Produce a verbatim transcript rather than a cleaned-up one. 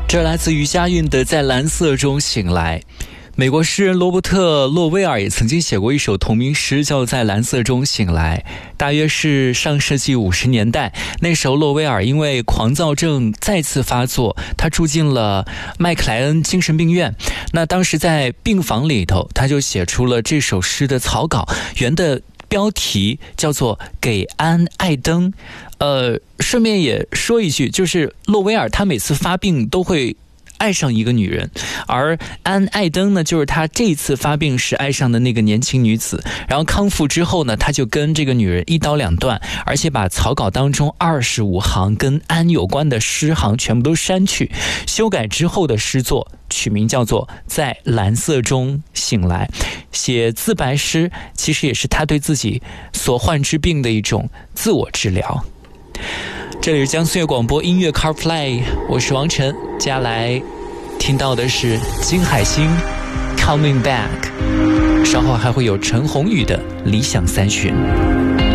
这来自于家韵的《在蓝色中醒来》。美国诗人罗伯特·洛威尔也曾经写过一首同名诗，叫《在蓝色中醒来》，大约是上世纪五十年代。那时候洛威尔因为狂躁症再次发作，他住进了麦克莱恩精神病院。那当时在病房里头，他就写出了这首诗的草稿，原的标题叫做《给安爱登》。呃，顺便也说一句，就是洛威尔他每次发病都会爱上一个女人，而安爱登呢，就是他这次发病时爱上的那个年轻女子。然后康复之后呢，他就跟这个女人一刀两断，而且把草稿当中二十五行跟安有关的诗行全部都删去，修改之后的诗作取名叫做《在蓝色中醒来》。写自白诗其实也是他对自己所患之病的一种自我治疗。这里是江苏乐广播音乐 CarPlay， 我是王晨。接下来听到的是金海心 Coming Back， 稍后还会有陈鸿宇的理想三旬。